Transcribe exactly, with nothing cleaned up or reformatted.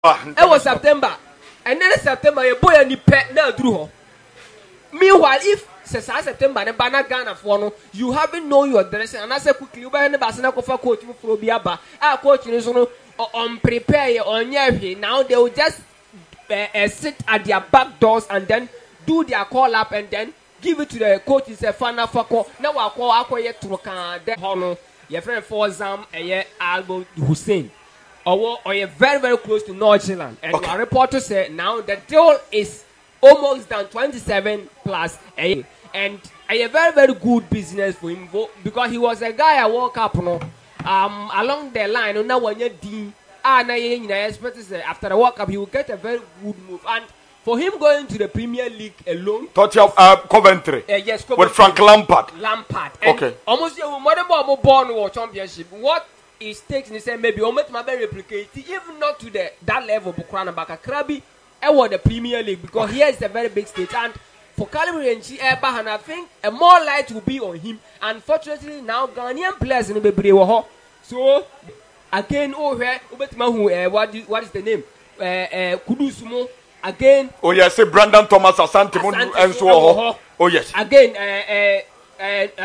It was September. And then September, a boy and the pet now drew. Meanwhile, if September and Bana Ghana for you haven't know your dressing, and I said quickly, you buy the Basanaco for coach for Biaba. Our coach is on prepare on your now they will just uh, sit at their back doors and then do their call up and then give it to the coach. Is a fan of a now I call Aqua Trokan, the Hono, your friend for Zam, a year Albo Hussein. Or, or you're very, very close to North Zealand. And okay. Our reporter said now the deal is almost done twenty-seven plus a year. And a very, very good business for him because he was a guy I woke up no, um, along the line. Now, when you're dean, and I expect after the World Cup, he will get a very good move. And for him going to the Premier League alone, touch of uh, Coventry, uh, yes, Coventry, with Frank Lampard. Lampard. And okay. Almost a more born war championship. What? It takes and say maybe I'll make my replicate even not to the that level but Kranabaka Krabi I want the Premier League because here is a very big stage and for Calibri and Chieba and I think a more light will be on him. Unfortunately now Ghanaian players in the Brewo. So again oh where uh, what is what is the name? Uh, uh, Kudusumo again. Oh yes, say Brandon Thomas Asante and so oh yes. Again uh, uh, uh,